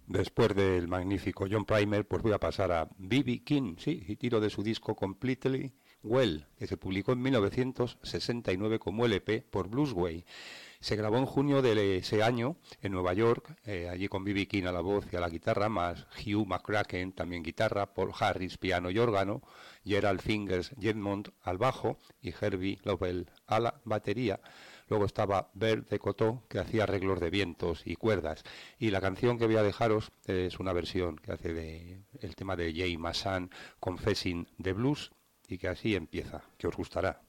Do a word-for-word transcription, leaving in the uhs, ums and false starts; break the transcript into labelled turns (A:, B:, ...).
A: Después del magnífico John Primer, pues voy a pasar a B B King, sí, y tiro de su disco Completely Well, que se publicó en mil novecientos sesenta y nueve como L P por Bluesway. Se grabó en junio de ese año en Nueva York, eh, allí con B B King a la voz y a la guitarra, más Hugh McCracken, también guitarra, Paul Harris, piano y órgano, Gerald Fingers Jedmond al bajo y Herbie Lovell a la batería. Luego estaba Bert de Cotó, que hacía arreglos de vientos y cuerdas. Y la canción que voy a dejaros es una versión que hace de el tema de Jay Massan, Confessing the Blues, y que así empieza, que os gustará.